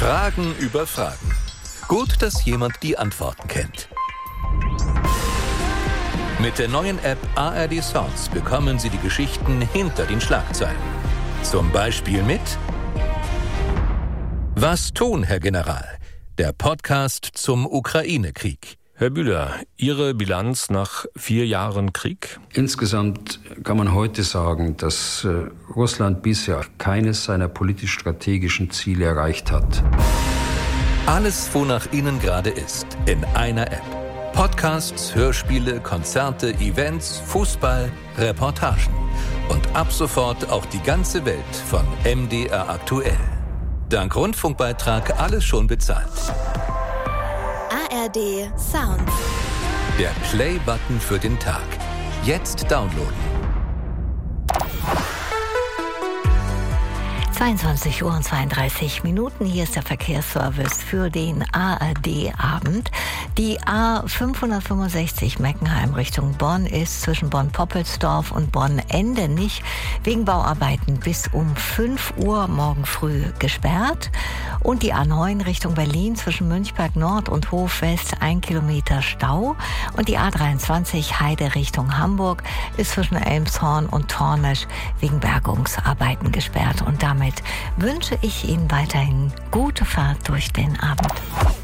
Fragen über Fragen. Gut, dass jemand die Antworten kennt. Mit der neuen App ARD Sounds bekommen Sie die Geschichten hinter den Schlagzeilen. Zum Beispiel mit Was tun, Herr General? Der Podcast zum Ukraine-Krieg. Herr Bühler, Ihre Bilanz nach 4 Jahren Krieg? Insgesamt kann man heute sagen, dass Russland bisher keines seiner politisch-strategischen Ziele erreicht hat. Alles, wonach Ihnen gerade ist, in einer App. Podcasts, Hörspiele, Konzerte, Events, Fußball, Reportagen. Und ab sofort auch die ganze Welt von MDR aktuell. Dank Rundfunkbeitrag alles schon bezahlt. ARD Sounds. Der Play-Button für den Tag. Jetzt downloaden. 22:32 Hier ist der Verkehrsservice für den ARD-Abend. Die A565 Meckenheim Richtung Bonn ist zwischen Bonn-Poppelsdorf und Bonn-Endenich wegen Bauarbeiten bis um 5 Uhr morgen früh gesperrt. Und die A9 Richtung Berlin zwischen Münchberg Nord und Hof West 1 Kilometer Stau. Und die A23 Heide Richtung Hamburg ist zwischen Elmshorn und Tornisch wegen Bergungsarbeiten gesperrt. Und damit wünsche ich Ihnen weiterhin gute Fahrt durch den Abend.